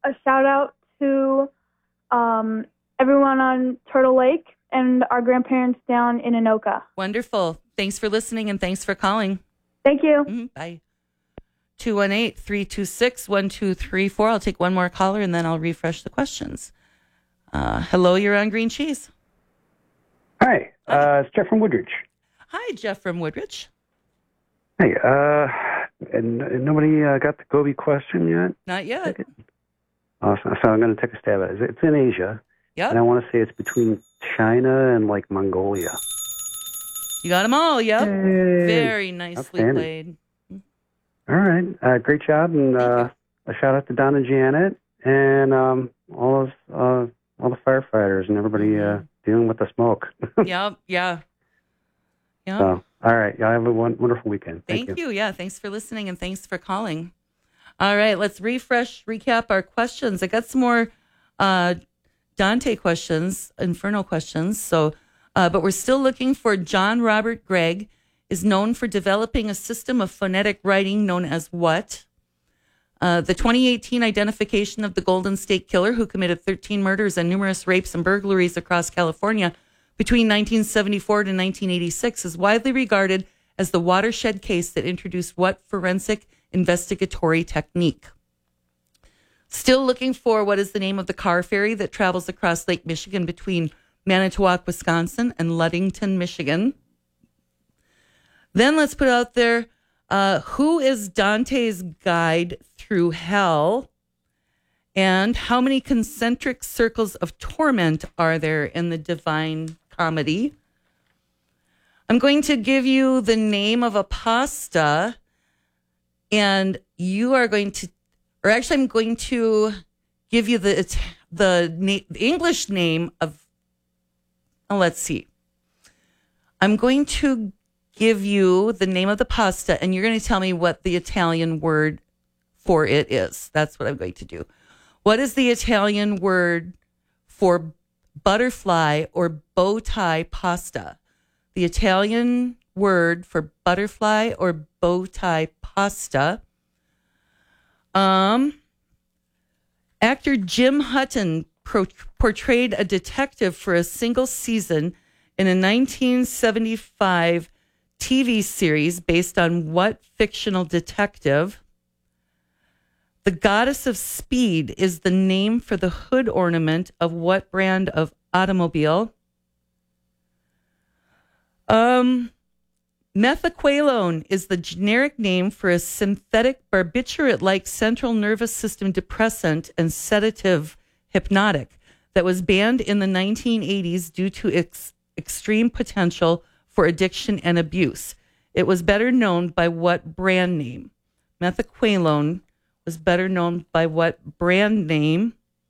a shout out to everyone on Turtle Lake and our grandparents down in Anoka. Wonderful. Thanks for listening and thanks for calling. Thank you. Bye. 218-326-1234. I'll take one more caller and then I'll refresh the questions. Hello, you're on Green Cheese. Hi, it's Jeff from Woodridge. Hi, Jeff from Woodridge. Hey, and nobody got the Gobi question yet? Not yet. Awesome. So I'm going to take a stab at it. It's in Asia. Yep. And I want to say it's between China and like Mongolia. You got them all, yep. Hey. Very nicely played. All right. Great job. And a shout out to Don and Janet and all the firefighters and everybody dealing with the smoke. Yep, yeah. Yep. So, all right. Y'all have a wonderful weekend. Thank you. Yeah, thanks for listening and thanks for calling. All right, let's recap our questions. I got some more Dante questions, Inferno questions. So, but we're still looking for John Robert Gregg, is known for developing a system of phonetic writing known as what? The 2018 identification of the Golden State Killer, who committed 13 murders and numerous rapes and burglaries across California between 1974 to 1986, is widely regarded as the watershed case that introduced what forensic investigatory technique? Still looking for what is the name of the car ferry that travels across Lake Michigan between Manitowoc, Wisconsin and Ludington, Michigan. Then let's put out there, who is Dante's guide through hell? And how many concentric circles of torment are there in the Divine Comedy? I'm going to give you the name of a pasta, and you are going to, or actually I'm going to give you the English name of, let's see. I'm going to give you the name of the pasta, and you're going to tell me what the Italian word for it is. That's what I'm going to do. What is the Italian word for butterfly or bow tie pasta? The Italian word for butterfly or bow tie pasta. Actor Jim Hutton portrayed a detective for a single season in a 1975 TV series based on what fictional detective? The Goddess of Speed is the name for the hood ornament of what brand of automobile? Methaqualone is the generic name for a synthetic barbiturate-like central nervous system depressant and sedative hypnotic that was banned in the 1980s due to its extreme potential for addiction and abuse. It was better known by what brand name? Methaqualone was better known by what brand name?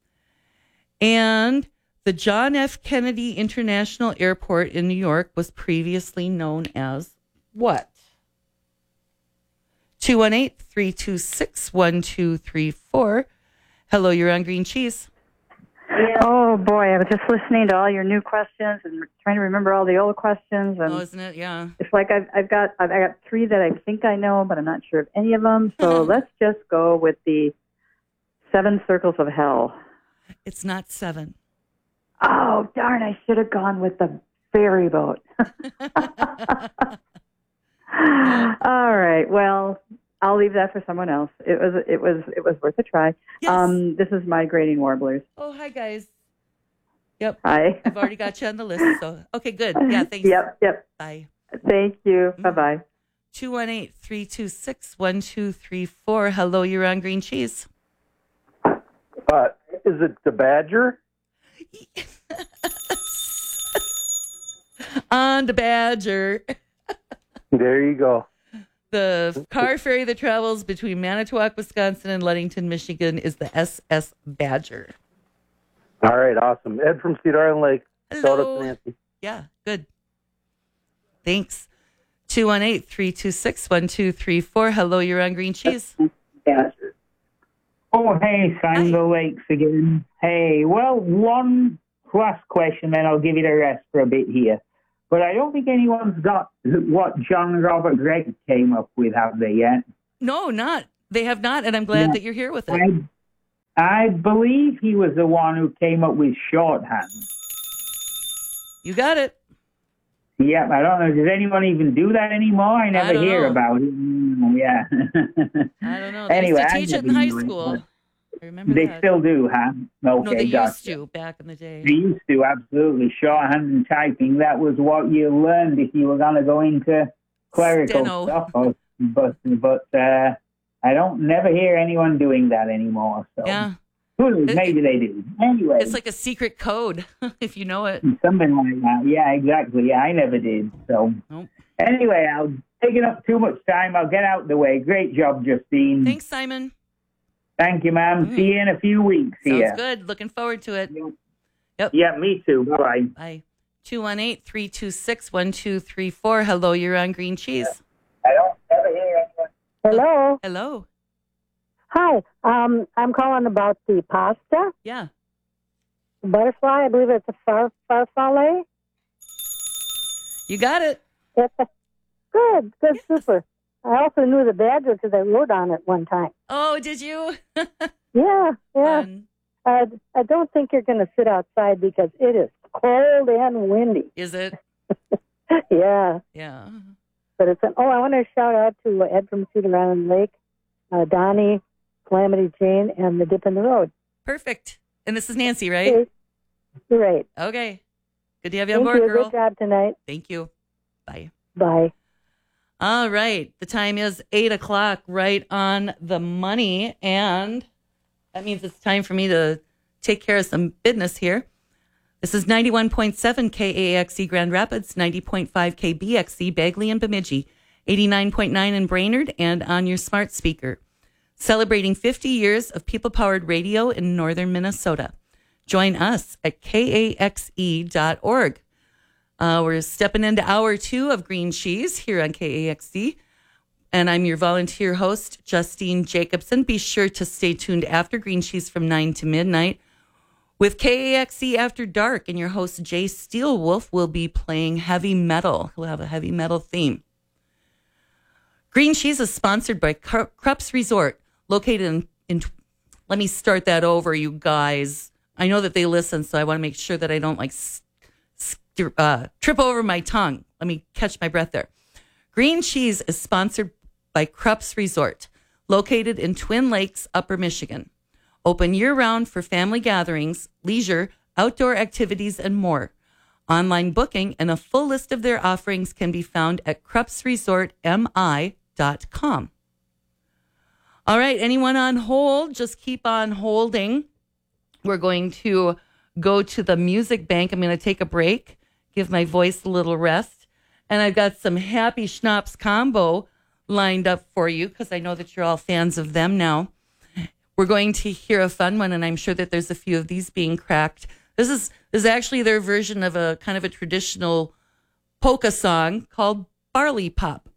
And the John F. Kennedy International Airport in New York was previously known as what? 218-326-1234. Hello, you're on Green Cheese. Oh, boy, I was just listening to all your new questions and trying to remember all the old questions. And isn't it? Yeah. It's like I've got three that I think I know, but I'm not sure of any of them. So let's just go with the 7 circles of hell. It's not 7. Oh, darn, I should have gone with the ferry boat. All right, well, I'll leave that for someone else. It was worth a try. Yes. This is Migrating Warblers. Oh, hi, guys. Yep. Hi. I've already got you on the list. So, okay, good. Yeah, thanks. Yep. Bye. Thank you. Bye-bye. 218-326-1234. Hello, you're on Green Cheese. Is it the Badger? On the Badger. There you go. The car ferry that travels between Manitowoc, Wisconsin and Ludington, Michigan is the SS Badger. All right, awesome. Ed from Cedar Island Lake. Hello. Nancy. Yeah, good. Thanks. 218-326-1234. Hello, you're on Green Cheese. Oh, hey, Sango Lakes again. Hey, well, one last question, then I'll give you the rest for a bit here. But I don't think anyone's got what John Robert Gregg came up with, have they yet? No, not. They have not, and I'm glad that you're here with it. I believe he was the one who came up with shorthand. You got it. Yep, I don't know. Does anyone even do that anymore? I never don't hear know. about it. Yeah. I don't know. They Anyway, used to I teach it in never high knew it, school. but I remember They that. still do, huh? Okay, No, they gotcha. used to back in the day. They used to, absolutely. Shorthand and typing, that was what you learned if you were going to go into clerical Steno. stuff. But I don't never hear anyone doing that anymore. So Yeah. who knows? Maybe they do. Anyway, It's like a secret code, if you know it. something like that. Yeah, exactly. Yeah, I never did. So Nope. anyway, I'll taking up too much time. I'll get out the way. Great job, Justine. Thanks, Simon. Thank you, ma'am. See you in a few weeks Sounds here. good. Looking forward to it. Yeah, me too. Bye-bye. Bye. 218-326-1234. Hello, you're on Green Cheese. I don't ever hear anyone. Hello. Hello. Hi. I'm calling about the pasta. Yeah. Butterfly. I believe it's a farfalle. You got it. It's a good, super. I also knew the badger because I wrote on it one time. Oh, did you? Yeah. Fun. I don't think you're going to sit outside because it is cold and windy. Is it? Yeah. Yeah. But it's I want to shout out to Ed from Cedar Island Lake, Donnie, Calamity Jane, and the Dip in the Road. Perfect. And this is Nancy, right? Okay. You're right. Okay. Good to have you on Thank board, you. girl. Good job tonight. Thank you. Bye. Bye. All right. The time is 8:00, right on the money. And that means it's time for me to take care of some business here. This is 91.7 KAXE Grand Rapids, 90.5 KBXE Bagley and Bemidji, 89.9 in Brainerd, and on your smart speaker. Celebrating 50 years of people-powered radio in northern Minnesota. Join us at kaxe.org. We're stepping into hour 2 of Green Cheese here on KAXE. And I'm your volunteer host, Justine Jacobson. Be sure to stay tuned after Green Cheese from 9 to midnight with KAXE After Dark. And your host, Jay Steelwolf, will be playing heavy metal. He'll have a heavy metal theme. Green Cheese is sponsored by Krups Resort, located in let me start that over, you guys. I know that they listen, so I want to make sure that I don't trip over my tongue. Let me catch my breath there. Green Cheese is sponsored by Krups Resort, located in Twin Lakes, Upper Michigan. Open year-round for family gatherings, leisure, outdoor activities, and more. Online booking and a full list of their offerings can be found at krupsresortmi.com. All right, anyone on hold, just keep on holding. We're going to go to the music bank. I'm going to take a break, give my voice a little rest. And I've got some Happy Schnapps combo lined up for you because I know that you're all fans of them now. We're going to hear a fun one, and I'm sure that there's a few of these being cracked. This is actually their version of a kind of a traditional polka song called Barley Pop.